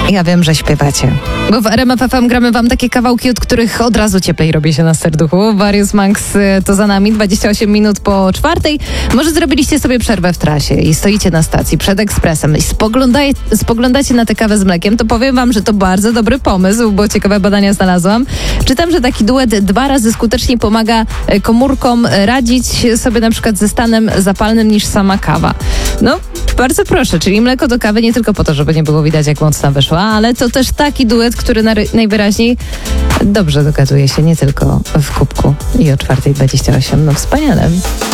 Ja wiem, że śpiewacie. Bo w RMF FM gramy wam takie kawałki, od których od razu cieplej robi się na serduchu. Various Monks to za nami, 28 minut po 4:00. Może zrobiliście sobie przerwę w trasie i stoicie na stacji przed ekspresem i spoglądacie na tę kawę z mlekiem, to powiem wam, że to bardzo dobry pomysł, bo ciekawe badania znalazłam. Czytam, że taki duet 2 razy skuteczniej pomaga komórkom radzić sobie na przykład ze stanem zapalnym niż sama kawa. No, bardzo proszę, czyli mleko do kawy nie tylko po to, żeby nie było widać, jak mocna wyszła, ale to też taki duet, który najwyraźniej dobrze dogaduje się nie tylko w kubku i o 4:28. No wspaniale.